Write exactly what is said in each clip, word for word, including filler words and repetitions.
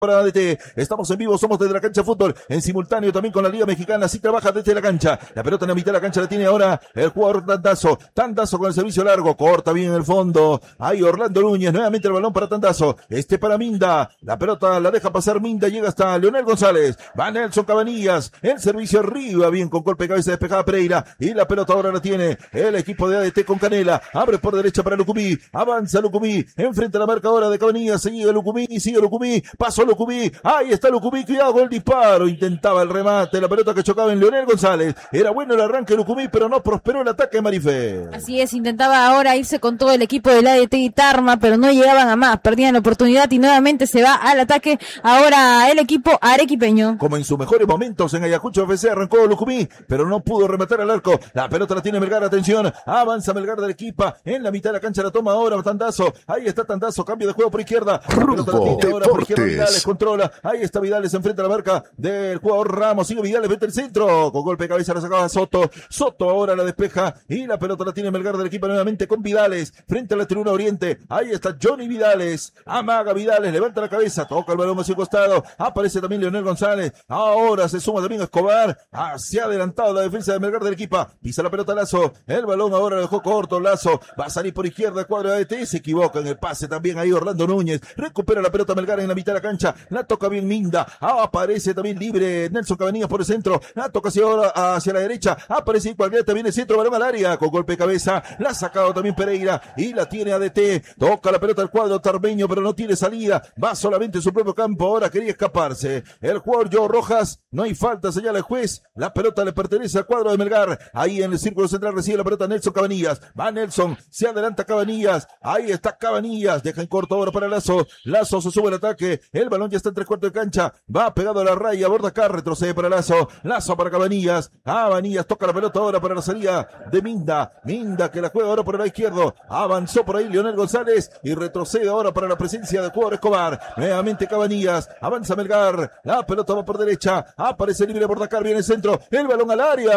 para A D T. Estamos en vivo, somos desde la cancha de fútbol, en simultáneo también con la Liga Mexicana. Así trabaja desde la cancha. La pelota en la mitad de la cancha la tiene ahora el jugador Tandazo. Tandazo con el servicio largo, corta bien en el fondo. Ahí Orlando Núñez, nuevamente el balón para Tandazo. Este para Minda. La pelota la deja pasar Minda, llega hasta Leonel González. Va Nelson Cabanillas. El servicio arriba, bien con golpe de cabeza despejada Pereira. Y la pelota ahora la tiene el equipo de A D T con Canela. Abre por derecha para Lucumí. Avanza Lucumí. Enfrente a la marcadora de Cabanillas. Sigue Lucumí, sigue Lucumí. Pasó Lucumí, ahí está Lucumí, cuidado con el disparo, intentaba el remate, la pelota que chocaba en Leonel González, era bueno el arranque de Lucumí, pero no prosperó el ataque de Marifé. Así es, intentaba ahora irse con todo el equipo del A D T y Tarma, pero no llegaban a más, perdían la oportunidad y nuevamente se va al ataque ahora el equipo arequipeño. Como en sus mejores momentos en Ayacucho F C arrancó Lucumí, pero no pudo rematar al arco, la pelota la tiene Melgar, atención, avanza Melgar del equipo, en la mitad de la cancha la toma ahora Tandazo, ahí está Tandazo, cambio de juego por izquierda, la pelota la tiene ahora por izquierda, Vidales controla, ahí está Vidales, se enfrenta a la marca del jugador Ramos, sigue Vidales, vete el centro, con golpe de cabeza la sacaba Soto, Soto ahora la despeja, y la pelota la tiene Melgar del equipo nuevamente con Vidales, frente a la tribuna oriente, ahí está Johnny Vidales, amaga Vidales, levanta la cabeza, toca el balón hacia el costado, aparece también Leonel González, ahora se suma también Escobar, hacia adelantado la defensa de Melgar del equipo, pisa la pelota Lazo, el balón ahora lo dejó corto Lazo, va a salir por izquierda, cuadro de A D T, se equivoca en el pase también ahí Orlando Núñez, recupera la pelota Melgar en la mitad de la cancha, la toca bien Minda, ah, aparece también libre Nelson Cabanillas por el centro, la toca hacia ahora hacia la derecha, aparece cualquiera también el centro, balón al área, con golpe de cabeza, la ha sacado también Pereira, y la tiene A D T, toca la pelota al cuadro tarmeño, pero no tiene salida, va solamente en su propio campo, ahora quería escaparse, el jugador Joe Rojas, no hay falta, señala el juez, la pelota le pertenece al cuadro de Melgar, ahí en el círculo central recibe la pelota Nelson Cabanillas, va Nelson, se adelanta Cabanillas, ahí está Cabanillas, deja en corto ahora para Lazo, Lazo se sube al ataque, el balón ya está en tres cuartos de cancha, va pegado a la raya, borda acá, retrocede para Lazo, Lazo para Cabanillas, Cabanillas toca la pelota ahora para la salida de Minda, Minda que la juega ahora por el lado izquierdo, avanzó por ahí Leonel González y retrocede ahora para la presencia del jugador Escobar, nuevamente Cabanillas, avanza Melgar, la pelota va por derecha, aparece libre Bordacar, viene el centro, el balón al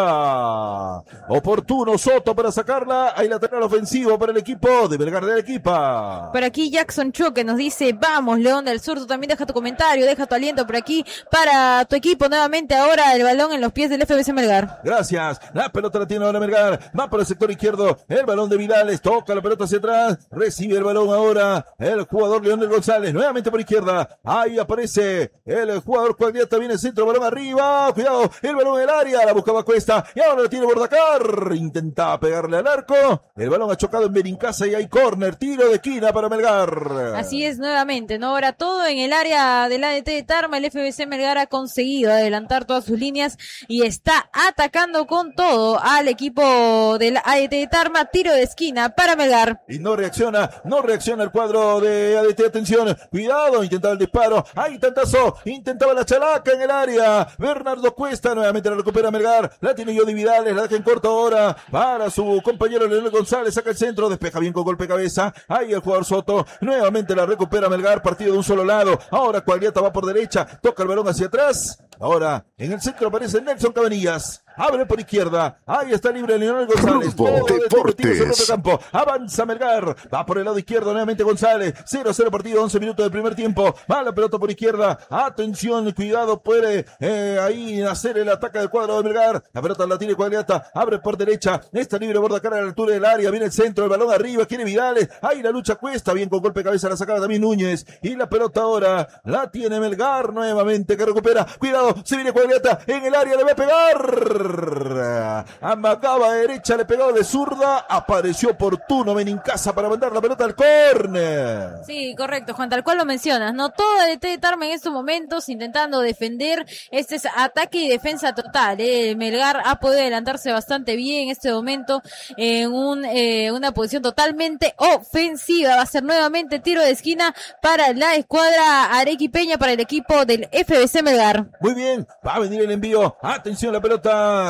área, oportuno Soto para sacarla, hay lateral ofensivo para el equipo de Melgar de Arequipa. Por aquí Jackson Choque nos dice, vamos León del Sur, tú también deja tu comentario, deja tu aliento por aquí para tu equipo, nuevamente ahora el balón en los pies del F B C Melgar. Gracias, la pelota la tiene ahora Melgar, va por el sector izquierdo, el balón de Vidales, toca la pelota hacia atrás, recibe el balón ahora el jugador Leonel González, nuevamente por izquierda, ahí aparece el jugador Cuagliata, viene el centro, balón arriba, cuidado, el balón en el área, la buscaba Cuesta, y ahora la tiene Bordacar, intentaba pegarle al arco, el balón ha chocado en Benincasa y hay córner, tiro de esquina para Melgar. Así es, nuevamente, ¿no? Ahora todo en el área del A D T de Tarma, el F B C Melgar ha conseguido adelantar todas sus líneas y está atacando con todo al equipo del A D T de Tarma, tiro de esquina para Melgar. Y no reacciona, no reacciona el cuadro de A D T, atención, cuidado, intentaba el disparo, ahí Tandazo, intentaba la chalaca en el área, Bernardo Cuesta, nuevamente la recupera Melgar, la tiene Yodi Vidales, la deja en corto ahora para su compañero Leonel González, saca el centro, despeja bien con golpe de cabeza, ahí el jugador Soto, nuevamente la recupera Melgar, partido de un solo lado, ahora Cuagliata va por derecha, toca el balón hacia atrás, ahora en el centro aparece Nelson Cabanillas, abre por izquierda, ahí está libre Leonel González, todo Deportes en otro campo, avanza Melgar, va por el lado izquierdo nuevamente González, cero cero partido, once minutos del primer tiempo, va la pelota por izquierda, atención, cuidado, puede eh, ahí hacer el ataque del cuadro de Melgar, la pelota la tiene Cuagliata, abre por derecha, está libre Bordacar a la altura del área, viene el centro, el balón arriba, quiere Vidales, ahí la lucha Cuesta, bien con golpe de cabeza la sacaba también Núñez, y la pelota ahora la tiene Melgar nuevamente que recupera, cuidado, se viene Cuagliata, en el área le va a pegar, amagaba a derecha, le pegaba de zurda, apareció oportuno Benincasa para mandar la pelota al córner. Sí, correcto, Juan, tal cual lo mencionas, ¿no? Todo el T de Tarma en estos momentos intentando defender, este es ataque y defensa total, ¿eh? Melgar ha podido adelantarse bastante bien en este momento en un, eh, una posición totalmente ofensiva, va a ser nuevamente tiro de esquina para la escuadra arequipeña, para el equipo del F B C Melgar. Muy bien, va a venir el envío, atención la pelota, deja,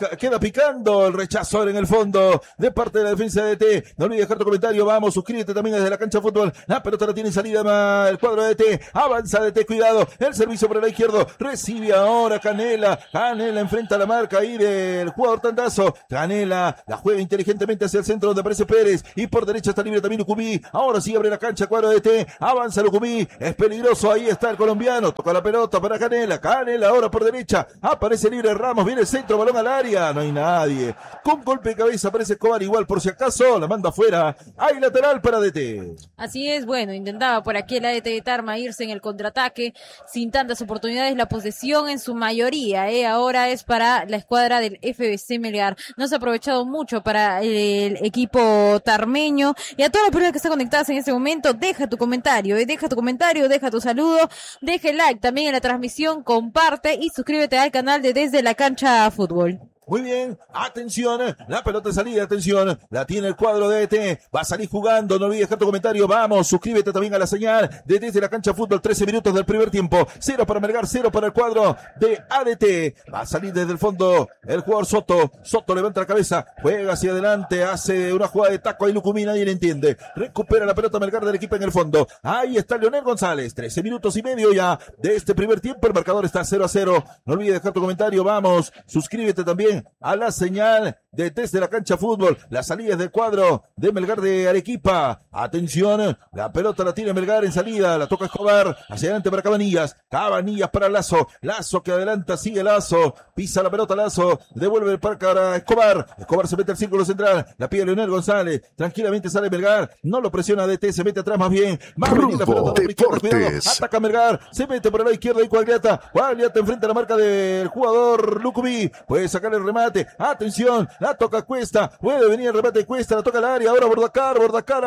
queda picando el rechazo ahora en el fondo de parte de la defensa de A D T. No olvides dejar tu comentario, vamos, suscríbete también desde la cancha de fútbol. La pelota la tiene salida el cuadro de A D T, avanza A D T, cuidado, el servicio por el lado izquierdo, recibe ahora Canela, Canela enfrenta la marca ahí del jugador Tandazo, Canela la juega inteligentemente hacia el centro donde aparece Pérez, y por derecha está libre también Lucumí, ahora sí abre la cancha cuadro de A D T, avanza Lucumí, es peligroso, ahí está el colombiano, toca la pelota para Canela, Canela ahora por derecha, aparece libre Ramos, viene el centro, balón al área, no hay nadie, con golpe de cabeza aparece Escobar igual por si acaso, la manda afuera, hay lateral para A D T. Así es, bueno, intentaba por aquí el A D T de Tarma irse en el contraataque, sin tantas oportunidades, la posesión en su mayoría, eh, ahora es para la escuadra del F B C Melgar, no se ha aprovechado mucho para el equipo tarmeño, y a todas las personas que están conectadas en este momento, deja tu comentario, eh, deja tu comentario, deja tu saludo, deja el like también en la transmisión, comparte y suscríbete al canal de Desde la Cancha Fútbol. Muy bien, atención, la pelota de salida, atención, la tiene el cuadro de A D T, va a salir jugando, no olvides dejar tu comentario, vamos, suscríbete también a la señal de Desde la Cancha Fútbol, trece minutos del primer tiempo, cero para Melgar, cero para el cuadro de A D T, va a salir desde el fondo el jugador Soto, Soto levanta la cabeza, juega hacia adelante, hace una jugada de taco, ahí Lucumí, nadie le entiende, recupera la pelota Melgar del equipo en el fondo, ahí está Leonel González, trece minutos y medio ya de este primer tiempo, el marcador está cero a cero, no olvides dejar tu comentario, vamos, suscríbete también a la señal de Desde la Cancha Fútbol, las salidas del cuadro de Melgar de Arequipa, atención, la pelota la tiene Melgar en salida, la toca Escobar, hacia adelante para Cabanillas, Cabanillas para Lazo, Lazo que adelanta, sigue Lazo, pisa la pelota Lazo, devuelve el parque para Escobar, Escobar se mete al círculo central, la pide Leonel González, tranquilamente sale Melgar, no lo presiona A D T, se mete atrás más bien, más bien la pelota por izquierda, cuidado, ataca Melgar, se mete por el lado izquierdo y Cuagliata, Cuagliata enfrenta la marca del jugador Lucumí, puede sacar el remate, atención, la toca Cuesta, puede venir el remate de Cuesta, la toca al área, ahora Bordacar, Bordacar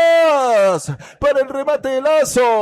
atrás, para el remate de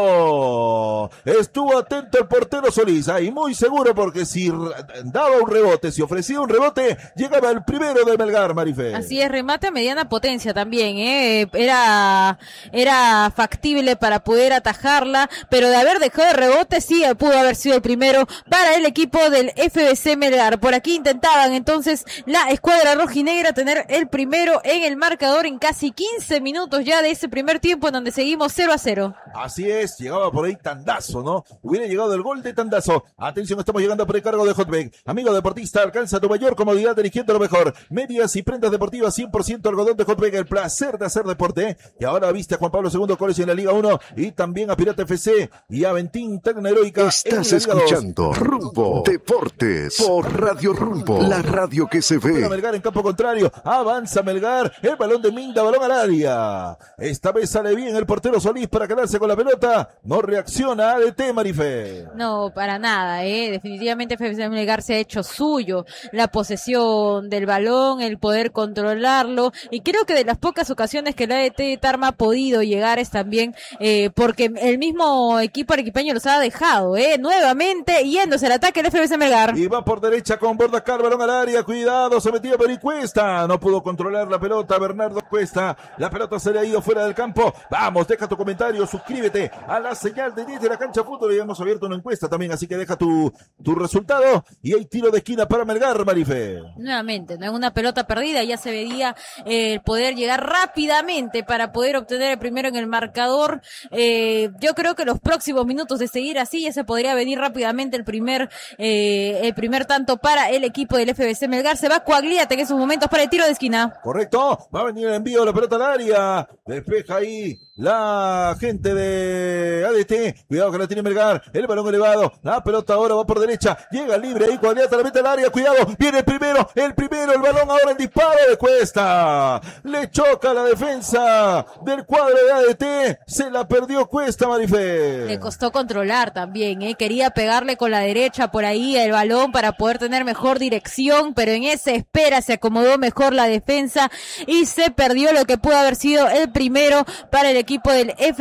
Lazo, estuvo atento el portero Solís, ahí muy seguro porque si daba un rebote, si ofrecía un rebote, llegaba el primero de Melgar, Marife. Así es, remate a mediana potencia también, eh, era, era factible para poder atajarla, pero de haber dejado el rebote, sí, pudo haber sido el primero para el equipo del F B C Melgar, por aquí intentaban entonces la escuadra rojinegra tener el primero en el marcador en casi quince minutos ya de ese primer tiempo en donde seguimos cero a cero. Así es, llegaba por ahí Tandazo, ¿no? Hubiera llegado el gol de Tandazo. Atención, estamos llegando por el cargo de Hotbag. Amigo deportista, alcanza tu mayor comodidad eligiendo lo mejor. Medias y prendas deportivas cien por ciento algodón de Hotbag, el placer de hacer deporte. Y ahora viste a Juan Pablo segundo College en la Liga uno y también a Pirata F C y a Ventín Tecna Heroica. Estás escuchando Rumbo Deportes por Radio Rumbo, la radio que se ve. Melgar en campo contrario, avanza Melgar, el balón de Minda, balón al área. Esta vez sale bien el portero Solís para quedarse con la pelota, no reacciona A D T, Marife. No, para nada, eh, definitivamente F B C Melgar se ha hecho suyo la posesión del balón, el poder controlarlo, y creo que de las pocas ocasiones que el A D T de Tarma ha podido llegar es también eh, porque el mismo equipo arequipeño los ha dejado, eh, nuevamente yéndose al ataque el F B C Melgar. Y va por derecha con Bordacar, balón al área, cuidado, se metió por Cuesta, no pudo controlar la pelota Bernardo Cuesta, la pelota se le ha ido fuera del campo. Vamos, deja tu comentario, suscríbete a la señal de Desde la Cancha Fútbol, y hemos abierto una encuesta también, así que deja tu, tu resultado, y hay tiro de esquina para Melgar, Marife. Nuevamente, no es una pelota perdida, ya se veía eh, el poder llegar rápidamente para poder obtener el primero en el marcador. Eh, yo creo que los próximos minutos de seguir así ya se podría venir rápidamente el primer eh, el primer tanto para el equipo del F B C Melgar. Se va Cuagliata en esos momentos para el tiro de esquina. Correcto, va a venir el envío de la pelota al área, despeja ahí la gente de A D T, cuidado que la tiene Melgar, el balón elevado, la pelota ahora va por derecha, llega libre ahí, Cuagliata la mete al área, cuidado, viene el primero, el primero, el balón ahora el disparo de Cuesta, le choca la defensa del cuadro de A D T, se la perdió Cuesta, Marife. Le costó controlar también, eh, quería pegarle con la derecha por ahí el balón para poder tener mejor dirección, pero en esa espera se acomodó mejor la defensa y se perdió lo que pudo haber sido el primero para el equipo del F B C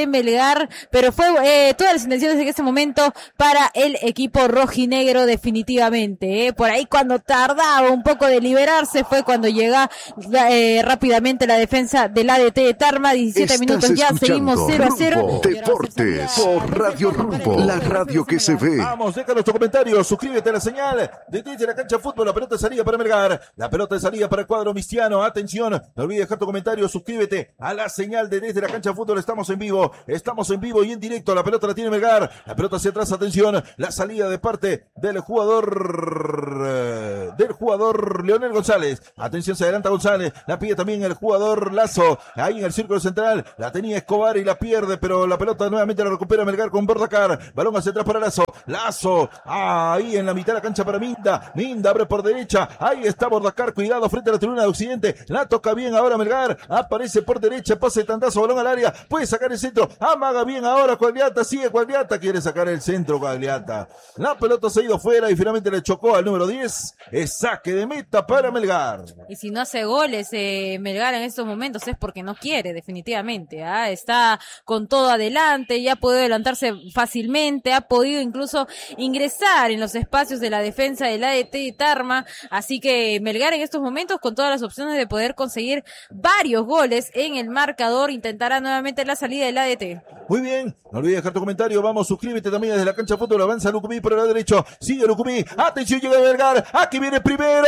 Melgar, pero fue eh, todas las intenciones en este momento para el equipo rojinegro definitivamente. Eh. Por ahí cuando tardaba un poco de liberarse fue cuando llega eh, rápidamente la defensa del A D T de Tarma. diecisiete Estás minutos ya, seguimos cero a cero. Rumbo Deportes por Radio Rumbo, la radio que se ve. Vamos, déjanos tu comentario, suscríbete a la señal de desde la cancha fútbol, la pelota de salida para Melgar, la pelota de salida para el cuadro mistiano, atención, no olvides dejar tu comentario, suscríbete a la señal de desde la cancha fútbol, estamos en vivo, estamos en vivo y en directo, la pelota la tiene Melgar, la pelota hacia atrás, atención, la salida de parte del jugador, del jugador Leonel González, atención, se adelanta González, la pide también el jugador Lazo, ahí en el círculo central, la tenía Escobar y la pierde, pero la pelota nuevamente la recupera Melgar con Bordacar, balón hacia atrás para Lazo, Lazo, ahí en la mitad de la cancha para Minda, Minda abre por derecha, ahí está Bordacar, cuidado frente a la tribuna de Occidente, la toca bien ahora Melgar, aparece por derecha, pase de tandazo, balón al área, puede sacar el centro, amaga bien ahora Cuagliata, sigue Cuagliata, quiere sacar el centro Cuagliata, la pelota se ha ido fuera y finalmente le chocó al número diez, es saque de meta para Melgar. Y si no hace goles eh, Melgar en estos momentos es porque no quiere definitivamente, ¿ah? Está con todo adelante, ya ha podido adelantarse fácilmente, ha podido incluso ingresar en los espacios de la defensa del A D T de Tarma, así que Melgar en estos momentos con todas las opciones de poder conseguir varios goles en el marcador, intentará nuevamente la salida del A D T. Muy bien, no olvides dejar tu comentario, vamos, suscríbete también desde la cancha fútbol, avanza Lucumí por el lado derecho, sigue Lucumí, atención, llega Melgar, aquí viene primero,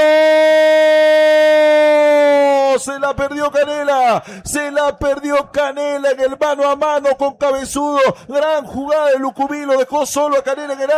se la perdió Canela, se la perdió Canela en el mano a mano con Cabezudo, gran jugada de Lucumí, lo dejó solo a Canela en el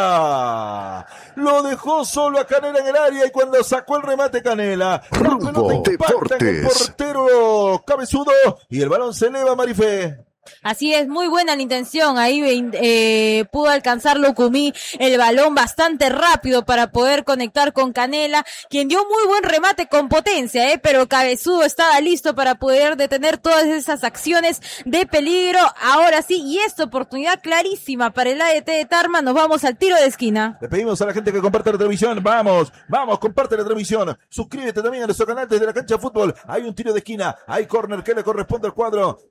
área, lo dejó solo a Canela en el área y cuando sacó el remate Canela, la pelota impacta en el portero Cabezudo y el balón se eleva a Marifé. Así es, muy buena la intención, ahí eh, pudo alcanzar Lucumí el balón bastante rápido para poder conectar con Canela, quien dio muy buen remate con potencia, eh, pero Cabezudo estaba listo para poder detener todas esas acciones de peligro. Ahora sí, y esta oportunidad clarísima para el A D T de Tarma, nos vamos al tiro de esquina. Le pedimos a la gente que comparte la transmisión, vamos, vamos, comparte la transmisión, suscríbete también a nuestro canal desde la cancha de fútbol, hay un tiro de esquina, hay córner que le corresponde al cuadro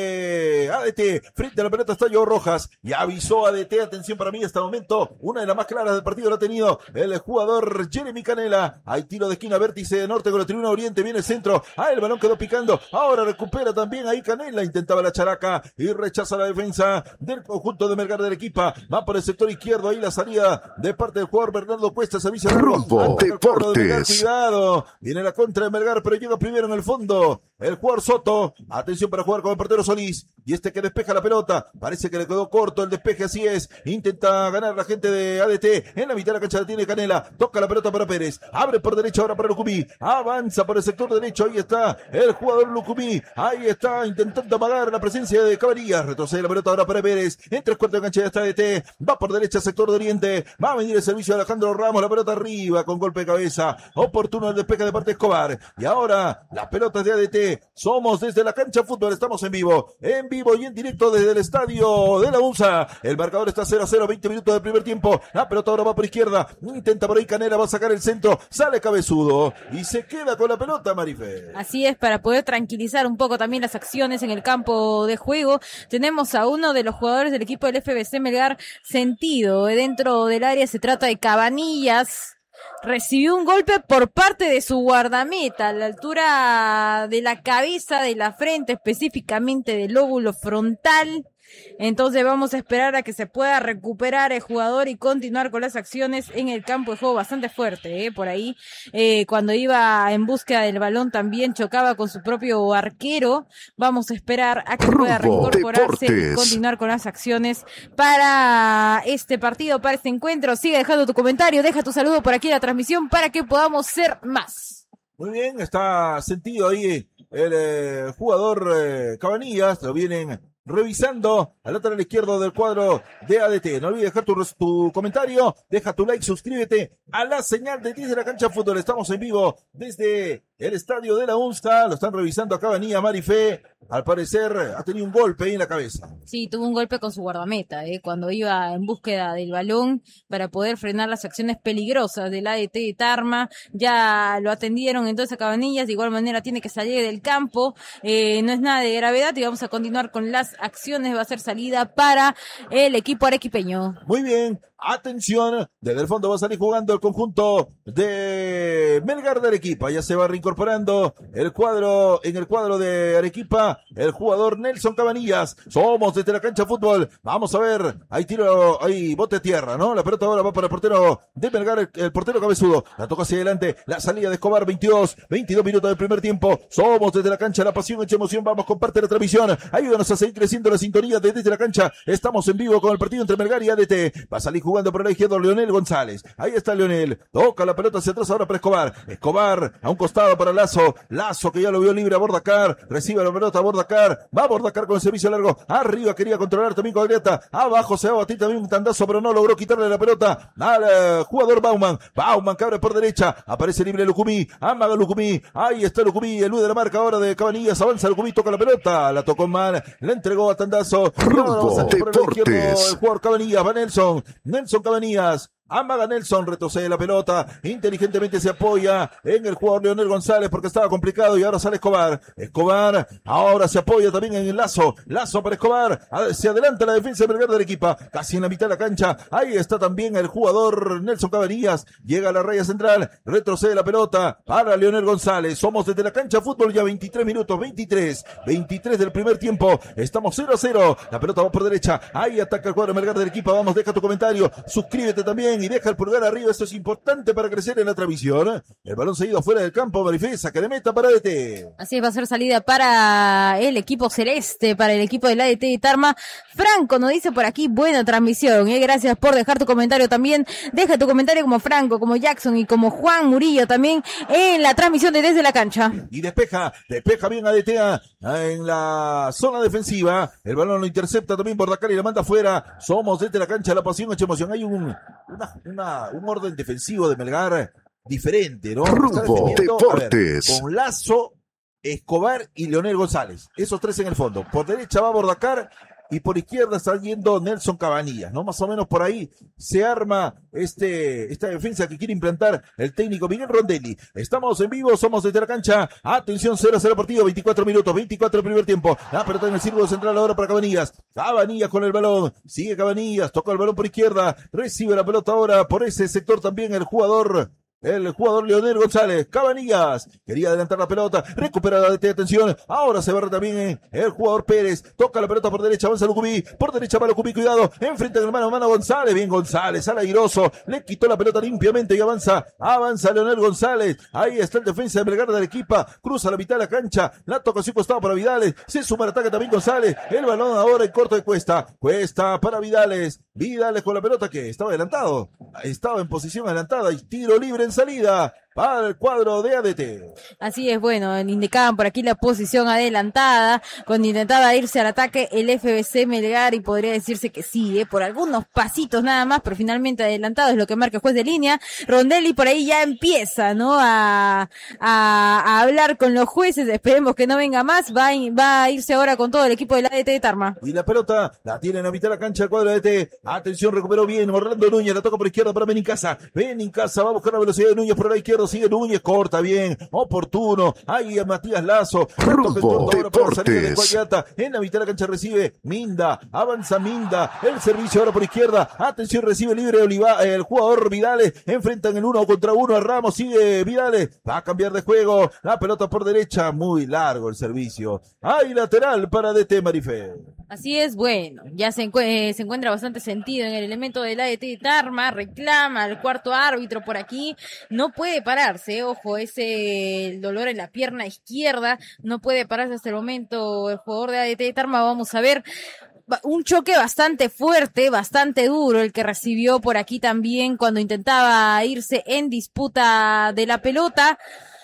de A D T, frente a la pelota está Joe Rojas, y avisó A D T, atención para mí hasta el momento, una de las más claras del partido lo ha tenido el jugador Jeremy Canela, hay tiro de esquina, vértice de norte con la tribuna oriente, viene el centro, ah, el balón quedó picando, ahora recupera también ahí Canela, intentaba la characa, y rechaza la defensa del conjunto de Melgar del equipo, va por el sector izquierdo, ahí la salida de parte del jugador Bernardo Cuesta, servicio de Rumbo Deportes, de cuidado, viene la contra de Melgar, pero llega primero en el fondo, el jugador Soto, atención para jugar con el portero Solís, y este que despeja la pelota, parece que le quedó corto el despeje, así es, intenta ganar la gente de A D T, en la mitad de la cancha la tiene Canela, toca la pelota para Pérez, abre por derecha ahora para Lucumí, avanza por el sector derecho, ahí está el jugador Lucumí, ahí está intentando amagar la presencia de Cabanillas, retrocede la pelota ahora para Pérez, en tres cuartos de cancha ya está A D T, va por derecha sector de oriente, va a venir el servicio de Alejandro Ramos, la pelota arriba con golpe de cabeza, oportuno el despeje de parte de Escobar, y ahora las pelotas de A D T, somos desde la cancha fútbol, estamos en vivo, en vivo y en directo desde el estadio de la U N S A, el marcador está cero a cero, veinte minutos del primer tiempo, la pelota ahora va por izquierda, intenta por ahí Canela, va a sacar el centro, sale Cabezudo, y se queda con la pelota Marife. Así es, para poder tranquilizar un poco también las acciones en el campo de juego, tenemos a uno de los jugadores del equipo del F B C Melgar sentido, dentro del área se trata de Cabanillas, recibió un golpe por parte de su guardameta a la altura de la cabeza, de la frente, específicamente del lóbulo frontal. Entonces vamos a esperar a que se pueda recuperar el jugador y continuar con las acciones en el campo de juego bastante fuerte, ¿eh? Por ahí, eh, cuando iba en búsqueda del balón también chocaba con su propio arquero. Vamos a esperar a que pueda reincorporarse y continuar con las acciones para este partido, para este encuentro. Sigue dejando tu comentario, deja tu saludo por aquí en la transmisión para que podamos ser más. Muy bien, está sentido ahí el eh, jugador eh, Cabanillas, lo vienen revisando al lateral izquierdo del cuadro de A D T. No olvides dejar tu, tu comentario, deja tu like, suscríbete a la señal de desde la cancha de fútbol. Estamos en vivo desde el estadio de la U N S A, lo están revisando a Cabanilla, Marifé, al parecer ha tenido un golpe ahí en la cabeza. Sí, tuvo un golpe con su guardameta, eh, cuando iba en búsqueda del balón para poder frenar las acciones peligrosas del A D T de Tarma. Ya lo atendieron entonces a Cabanillas, de igual manera tiene que salir del campo, eh, no es nada de gravedad y vamos a continuar con las las acciones, va a ser salida para el equipo arequipeño. Muy bien. Atención, desde el fondo va a salir jugando el conjunto de Melgar de Arequipa. Ya se va reincorporando el cuadro, en el cuadro de Arequipa, el jugador Nelson Cabanillas. Somos desde la cancha de fútbol. Vamos a ver, hay tiro, hay bote tierra, ¿no? La pelota ahora va para el portero de Melgar, el, el portero cabezudo. La toca hacia adelante, la salida de Escobar, veintidós, veintidós minutos del primer tiempo. Somos desde la cancha, la pasión hecha emoción. Vamos, comparte la transmisión. Ayúdanos a seguir creciendo la sintonía de desde la cancha. Estamos en vivo con el partido entre Melgar y A D T. Va a salir jugando jugando por la izquierda Leonel González. Ahí está Leonel. Toca la pelota hacia atrás ahora para Escobar. Escobar a un costado para Lazo. Lazo que ya lo vio libre a Bordacar. Recibe la pelota a Bordacar. Va a Bordacar con el servicio largo. Arriba quería controlar también con Agrieta. Abajo se va a batir también un tandazo, pero no logró quitarle la pelota al uh, jugador Bauman. Bauman que abre por derecha. Aparece libre Lucumí. Amaga Lucumí. Ahí está Lucumí. Elude la marca ahora de Cabanillas. Avanza Lucumí. Toca la pelota. La tocó mal. Le entregó a tandazo. Rumbo Deportes. El jugador Cabanillas. Va Nelson. Nelson Cabanillas. Amaga Nelson, retrocede la pelota, inteligentemente se apoya en el jugador Leonel González porque estaba complicado y ahora sale Escobar. Escobar ahora se apoya también en el Lazo. Lazo para Escobar, se adelanta la defensa de Melgar de Arequipa, casi en la mitad de la cancha. Ahí está también el jugador Nelson Cabanillas, llega a la raya central, retrocede la pelota para Leonel González. Somos desde la cancha de fútbol ya veintitrés minutos, veintitrés, veintitrés del primer tiempo. Estamos cero a cero, la pelota va por derecha, ahí ataca el cuadro de Melgar de Arequipa. Vamos, deja tu comentario, suscríbete también y deja el pulgar arriba, esto es importante para crecer en la transmisión. El balón seguido fuera del campo, Marifesa, que de meta para A D T. Así es, va a ser salida para el equipo celeste, para el equipo del A D T de Tarma. Franco nos dice por aquí, buena transmisión, ¿eh? Gracias por dejar tu comentario también. Deja tu comentario como Franco, como Jackson y como Juan Murillo también en la transmisión de Desde la Cancha. Y despeja, despeja bien A D T en la zona defensiva. El balón lo intercepta también Bordacar y la manda afuera. Somos desde la cancha, la pasión hecha emoción. Hay un, una, una, un orden defensivo de Melgar diferente, ¿no? Rumbo Deportes. Ver, con Lazo, Escobar y Leonel González. Esos tres en el fondo. Por derecha va Bordacar y por izquierda está yendo Nelson Cabanillas, ¿no? Más o menos por ahí se arma este, esta defensa que quiere implantar el técnico Miguel Rondelli. Estamos en vivo, somos desde la cancha. Atención, cero a cero partido, veinticuatro minutos, veinticuatro el primer tiempo. La pelota en el círculo central ahora para Cabanillas. Cabanillas con el balón, sigue Cabanillas, toca el balón por izquierda, recibe la pelota ahora por ese sector también el jugador El jugador Leonel González. Cabanillas quería adelantar la pelota, recupera la de atención, ahora se barra también el jugador Pérez, toca la pelota por derecha, avanza Lucumí, por derecha va Lucumí, cuidado, enfrenta el mano a mano González, bien González, sale airoso, le quitó la pelota limpiamente y avanza, avanza Leonel González, ahí está el defensa de Melgar de Arequipa, cruza la mitad de la cancha, la toca a su costado para Vidales, se suma al ataque también González, el balón ahora en corto de Cuesta, Cuesta para Vidales, Vidales con la pelota que estaba adelantado, estaba en posición adelantada y tiro libre en salida para el cuadro de A D T. Así es, bueno, indicaban por aquí la posición adelantada, cuando intentaba irse al ataque el F B C Melgar y podría decirse que sí, ¿eh? Por algunos pasitos nada más, pero finalmente adelantado es lo que marca el juez de línea. Rondelli por ahí ya empieza, ¿no? A, a, a hablar con los jueces, esperemos que no venga más, va, va a irse ahora con todo el equipo del A D T de Tarma. Y la pelota la tiene en la mitad de la cancha el cuadro de A D T, atención, recuperó bien Orlando Núñez, la toca por izquierda para Benincasa, Benincasa va a buscar la velocidad de Núñez por la izquierda, sigue Núñez, corta bien, oportuno, ahí a Matías Lazo, Rumbo Deportes. En la mitad de la cancha recibe Minda, avanza Minda, el servicio ahora por izquierda, atención, recibe libre Oliva, el jugador Vidales, enfrentan el uno contra uno a Ramos, sigue Vidales, va a cambiar de juego, la pelota por derecha, muy largo el servicio, hay lateral para D T Marifé. Así es, bueno, ya se, encu eh, se encuentra bastante sentido en el elemento del A D T de Tarma, reclama al cuarto árbitro por aquí, no puede pararse, ojo, ese dolor en la pierna izquierda, no puede pararse hasta el momento el jugador de A D T de Tarma. Vamos a ver un choque bastante fuerte, bastante duro el que recibió por aquí también cuando intentaba irse en disputa de la pelota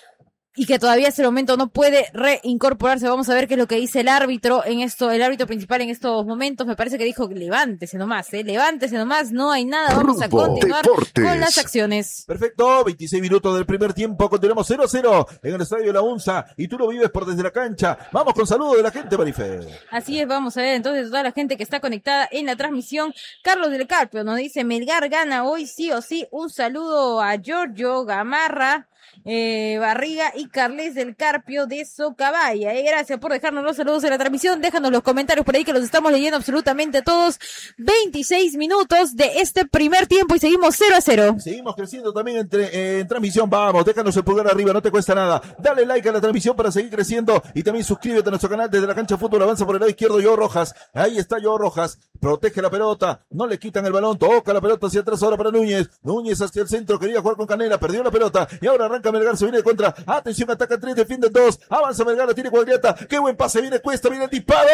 y que todavía hasta el momento no puede reincorporarse. Vamos a ver qué es lo que dice el árbitro en esto, el árbitro principal en estos momentos. Me parece que dijo levántese nomás, eh, levántese nomás, no hay nada, vamos a continuar Deportes. Con las acciones. Perfecto, veintiséis minutos del primer tiempo, continuamos cero a cero en el estadio La Unza y tú lo vives por desde la cancha. Vamos con saludos de la gente, Marifé. Así es, vamos a ver entonces toda la gente que está conectada en la transmisión. Carlos del Carpio nos dice, Melgar gana hoy sí o sí. Un saludo a Giorgio Gamarra. eh, Barriga y Carles del Carpio de Socabaya. Eh, gracias por dejarnos los saludos en la transmisión. Déjanos los comentarios por ahí que los estamos leyendo absolutamente todos. veintiséis minutos de este primer tiempo y seguimos cero a cero. Seguimos creciendo también entre, eh, en transmisión. Vamos, déjanos el pulgar arriba, no te cuesta nada. Dale like a la transmisión para seguir creciendo y también suscríbete a nuestro canal desde la cancha de fútbol. Avanza por el lado izquierdo Joao Rojas. Ahí está Joao Rojas. Protege la pelota. No le quitan el balón. Toca la pelota hacia atrás ahora para Núñez. Núñez hacia el centro. Quería jugar con Canela. Perdió la pelota. Y ahora arranca Melgar. Se viene de contra. Atención, ataca tres, defiende dos. Avanza Melgar. La tiene Cuadriata. Qué buen pase. Viene Cuesta. Viene el disparo.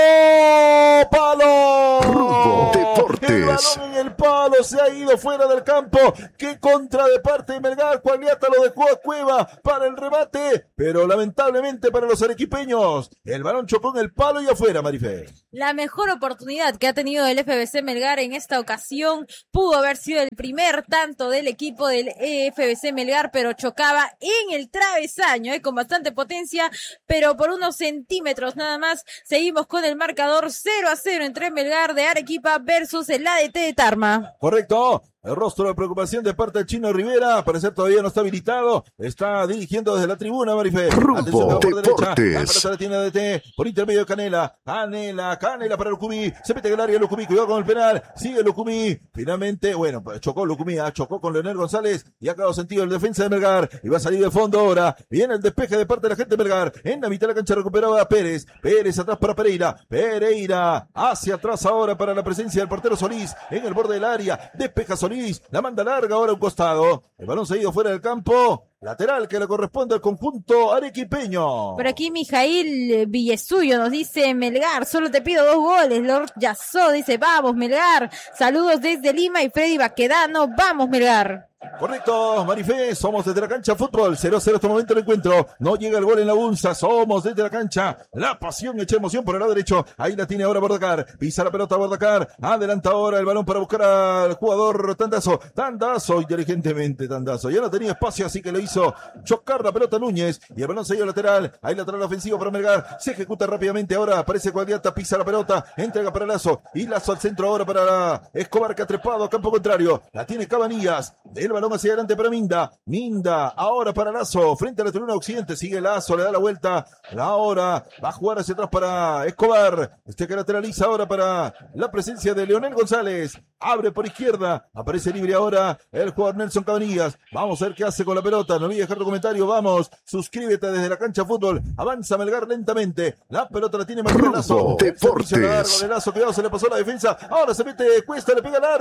¡Palo! Rumbo Deportes. El balón en el palo. Se ha ido fuera del campo. Qué contra de parte de Melgar. Cuadriata lo dejó a Cueva para el remate. Pero lamentablemente para los arequipeños, el balón chocó en el palo y afuera, Marifé. La mejor oportunidad que ha tenido el F B C Melgar en esta ocasión pudo haber sido el primer tanto del equipo del F B C Melgar, pero chocaba en el travesaño, eh, con bastante potencia, pero por unos centímetros nada más. Seguimos con el marcador cero a cero entre Melgar de Arequipa versus el A D T de Tarma. Correcto. El rostro de preocupación de parte del Chino Rivera, al parecer todavía no está habilitado, está dirigiendo desde la tribuna, Marifé. Rumbo Deportes. La pelota la tiene A D T, por intermedio de Canela, Canela, Canela para Lucumí, se mete en el área Lucumí, cuidado con el penal, sigue Lucumí, finalmente, bueno, pues chocó Lucumí, ah, chocó con Leonel González, y ha quedado sentido el defensa de Melgar, y va a salir de fondo ahora, viene el despeje de parte de la gente de Melgar, en la mitad de la cancha recuperaba a Pérez, Pérez atrás para Pereira, Pereira, hacia atrás ahora para la presencia del portero Solís, en el borde del área, despeja Solís, la manda larga ahora a un costado. El balón se ha ido fuera del campo. Lateral que le corresponde al conjunto arequipeño. Por aquí Mijail Villesuyo nos dice: Melgar, solo te pido dos goles. Lord Yasso dice: vamos Melgar. Saludos desde Lima. Y Freddy Baquedano: vamos Melgar. Correcto, Marifé, somos desde la cancha fútbol, cero a cero este momento del encuentro, no llega el gol en la Unza, somos desde la cancha, la pasión hecha emoción por el lado derecho, ahí la tiene ahora Bordacar, pisa la pelota Bordacar, adelanta ahora el balón para buscar al jugador Tandazo, Tandazo, inteligentemente Tandazo, ya no tenía espacio así que le hizo chocar la pelota Núñez, y el balón se dio lateral, ahí lateral ofensivo para Melgar, se ejecuta rápidamente ahora, aparece Cuadriata, pisa la pelota, entrega para Lazo, y Lazo al centro ahora para Escobar que ha trepado a campo contrario, la tiene Cabanillas, del balón hacia adelante para Minda, Minda, ahora para Lazo, frente a la tribuna occidente, sigue Lazo, le da la vuelta, ahora va a jugar hacia atrás para Escobar, este que lateraliza ahora para la presencia de Leonel González, abre por izquierda, aparece libre ahora el jugador Nelson Cabanillas, vamos a ver qué hace con la pelota, no olvides dejar tu comentario, vamos, suscríbete desde la cancha fútbol, avanza Melgar lentamente, la pelota la tiene Matías Lazo, Deportes. Largo de Lazo, cuidado, se le pasó la defensa, ahora se mete Cuesta, le pega al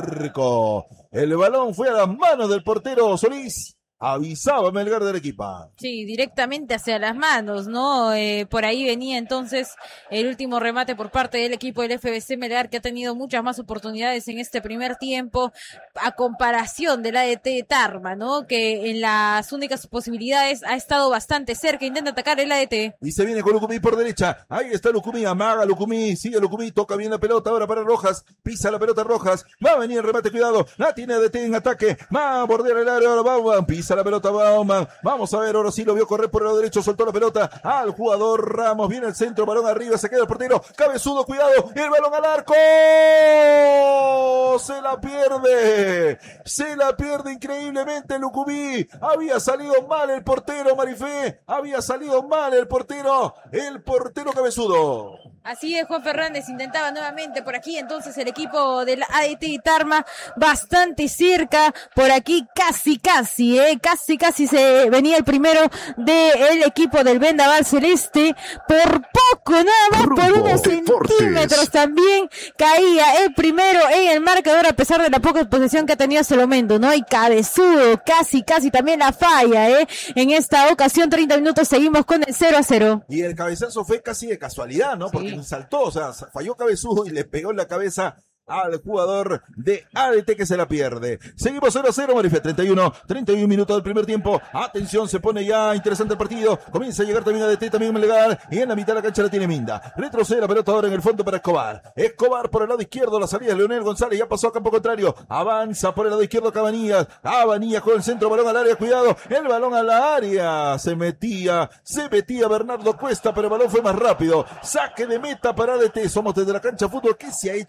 arco, el balón fue a las manos del portero Solís, avisaba Melgar de Arequipa. Sí, directamente hacia las manos, ¿no? Eh, por ahí venía entonces el último remate por parte del equipo del F B C Melgar, que ha tenido muchas más oportunidades en este primer tiempo, a comparación del A D T de Tarma, ¿no? Que en las únicas posibilidades ha estado bastante cerca, intenta atacar el A D T. Y se viene con Lucumí por derecha, ahí está Lucumí, amaga Lucumí, sigue Lucumí, toca bien la pelota ahora para Rojas, pisa la pelota Rojas, va a venir el remate, cuidado, la tiene A D T en ataque, va a bordear el área, ahora va, pisa la pelota Bauman, vamos a ver, ahora sí lo vio correr por el lado derecho, soltó la pelota al jugador Ramos, viene el centro, balón arriba, se queda el portero, cabezudo, cuidado, el balón al arco, se la pierde, se la pierde increíblemente Lucumí, había salido mal el portero Marifé, había salido mal el portero, el portero cabezudo. Así es, Juan Fernández intentaba nuevamente por aquí, entonces el equipo del A D T y Tarma bastante cerca, por aquí casi casi, eh, casi casi se venía el primero del equipo del Vendaval Celeste, por poco nada más, Rumbo por unos Deportes. centímetros también caía el primero en el marcador a pesar de la poca posesión que ha tenido hasta el momento, ¿no? Y cabezudo, casi casi también la falla, eh, en esta ocasión, treinta minutos, seguimos con el cero a cero. Y el cabezazo fue casi de casualidad, ¿no? Porque Sí. saltó, o sea, falló cabezudo y le pegó en la cabeza al jugador de A D T que se la pierde. Seguimos cero a cero, Marifé, treinta y uno, treinta y uno minutos del primer tiempo. Atención, se pone ya interesante el partido. Comienza a llegar también A D T, también Melgar. Y en la mitad de la cancha la tiene Minda. Retrocede la pelota ahora en el fondo para Escobar. Escobar por el lado izquierdo, la salida de Leonel González, ya pasó a campo contrario. Avanza por el lado izquierdo Cabanillas. Cabanillas con el centro, balón al área, cuidado. El balón a la área. Se metía, se metía Bernardo Cuesta, pero el balón fue más rápido. Saque de meta para A D T. Somos desde la cancha fútbol. ¿Qué se ha hecho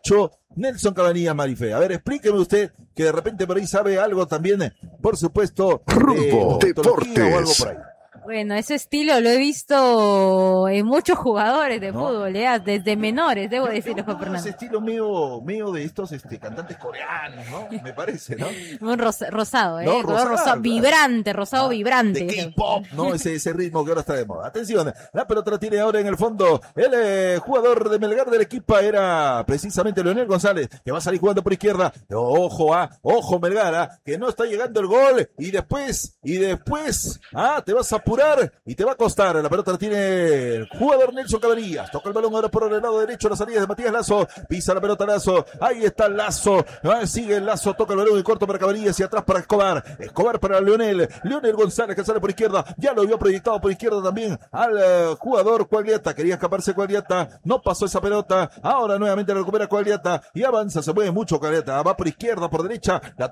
Nelson Cabanillas Marifé. A ver, explíqueme usted que de repente por ahí sabe algo también, por supuesto, Rumbo de Deportes. o algo por ahí. Bueno, ese estilo lo he visto en muchos jugadores de ¿No? fútbol, ¿eh? Desde menores, debo decirlo, Juan Ese Fernando. estilo mío, mío de estos este, cantantes coreanos, ¿no? Me parece, ¿no? Un rosa- rosado, ¿eh? No, Color rosado, rosado, claro. vibrante, rosado Ah, vibrante. De K-pop, ¿no? Ese, ese ritmo que ahora está de moda. Atención, la pelota la tiene ahora en el fondo. El eh, jugador de Melgar del equipo era precisamente Leonel González, que va a salir jugando por izquierda. Ojo, ah, ojo Melgar, ah, que no está llegando el gol. Y después, y después, ah, te vas a apurar y te va a costar. La pelota la tiene el jugador Nelson Cabanillas. Toca el balón ahora por el lado derecho. La salida de Matías Lazo. Pisa la pelota Lazo. Ahí está Lazo. Ah, sigue el Lazo. Toca el balón en corto para Cabanillas y atrás para Escobar. Escobar para Leonel. Leonel González que sale por izquierda. Ya lo había proyectado por izquierda también al uh, jugador Cuagliata. Quería escaparse Cuagliata. No pasó esa pelota. Ahora nuevamente la recupera Cuagliata y avanza. Se mueve mucho Cuagliata. Va por izquierda, por derecha. La